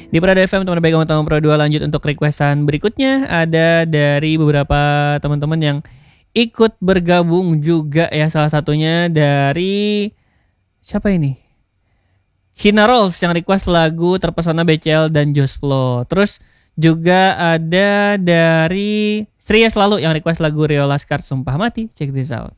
Di Prada FM teman baik teman Pro 2 lanjut untuk requestan berikutnya ada dari beberapa teman-teman yang ikut bergabung juga ya, salah satunya dari siapa ini? Hina Rolls yang request lagu Terpesona BCL dan Josflo. Terus juga ada dari Stria Selalu yang request lagu Rio Laskar Sumpah Mati. Check this out.